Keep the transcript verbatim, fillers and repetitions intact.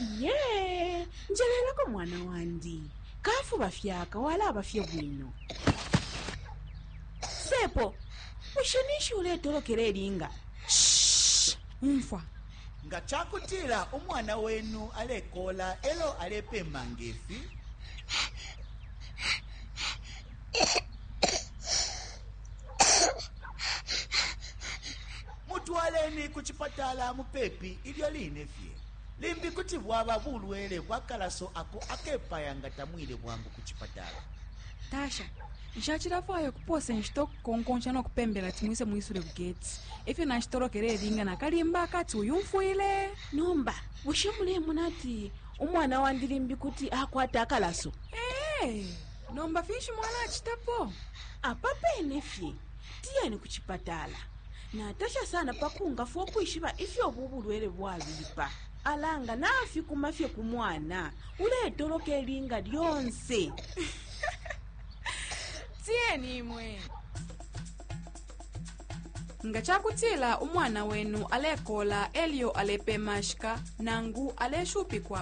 Ye, njelelako mwana wandi. Kafu bafyaka wala bafye bwino. Sepo, ushanishi ule tolokere linga. Shhh, umfa. Nga chakutila umwana wenu alekola elo alepe mangefi. Mutualeni kuchipatala mupepi ilyo linefye. Limbi kuti bwaba bulwele bwakalaso ako akepayanga tamwile bwangu kuchipatala. Tasha, nxachirafayo kupose nxitoko konkonxa nokupembela timwise mwisule kugeti. Ife na nxitorokere linga na kalimba kati uyumfuile. Nomba, ushimule munati umwana wandi limbi kuti akwata akalaso. Hey, nomba fishi mwana achitapo. Apapa enefye, tiyeni kuchipatala. Na Tasha sana pakunga fo kuishiba ifyo bubulwele bwalipa. Alanga nafi kumafye kumwana ule toloke linga lyonse. Tieni imwe. Nga chakutila umwana wenu alekola elio alepe mashika nangu aleshupikwa